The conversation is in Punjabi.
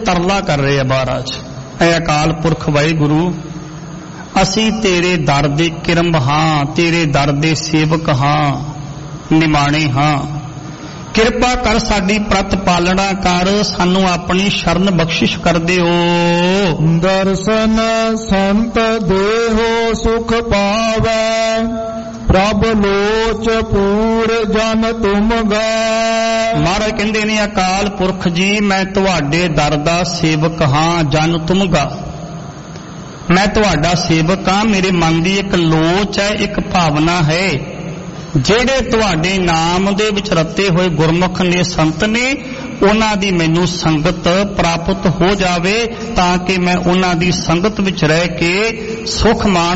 ਤਰਲਾ ਕਰ ਰਹੇ ਆ ਮਹਾਰਾਜ। ਐ ਅਕਾਲ ਪੁਰਖ ਵਾਹਿਗੁਰੂ, ਅਸੀਂ ਤੇਰੇ ਦਰ ਦੇ ਕਿਰਮ ਹਾਂ, ਤੇਰੇ ਦਰ ਦੇ ਸੇਵਕ ਹਾਂ, ਨਿਮਾਣੇ ਹਾਂ। ਕਿਰਪਾ ਕਰ ਸਾਡੀ ਪ੍ਰਤ ਪਾਲਣਾ ਕਰ, ਸਾਨੂੰ ਆਪਣੀ ਸ਼ਰਨ ਬਖਸ਼ਿਸ਼ ਕਰ ਦਿਓ। ਦਰਸ਼ਨ ਸੰਤ ਦੇਹੋ ਸੁਖ ਪਾਵੈ, ਪ੍ਰਭ ਲੋਚ ਪੂਰ ਜਨ ਤੁਮ ਗਾ। ਮਹਾਰਾਜ ਕਹਿੰਦੇ ਨੇ ਅਕਾਲ ਪੁਰਖ ਜੀ, ਮੈਂ ਤੁਹਾਡੇ ਦਰ ਦਾ ਸੇਵਕ ਹਾਂ, ਜਨ ਤੁਮ ਗਾ। ਮੈਂ ਤੁਹਾਡਾ ਸੇਵਕ ਹਾਂ। ਮੇਰੇ ਮਨ ਦੀ ਇੱਕ ਲੋਚ ਹੈ, ਇੱਕ ਭਾਵਨਾ ਹੈ। ਜਿਹੜੇ ਤੁਹਾਡੇ ਨਾਮ ਦੇ ਵਿੱਚ ਰਤੇ ਹੋਏ ਗੁਰਮੁਖ ਨੇ, ਸੰਤ ਨੇ, ਉਹਨਾਂ ਦੀ ਮੈਨੂੰ ਸੰਗਤ ਪ੍ਰਾਪਤ ਹੋ ਜਾਵੇ, ਤਾਂ ਕਿ ਮੈਂ ਉਹਨਾਂ ਦੀ ਸੰਗਤ ਵਿੱਚ ਰਹਿ ਕੇ ਸੁਖ ਮਾਣ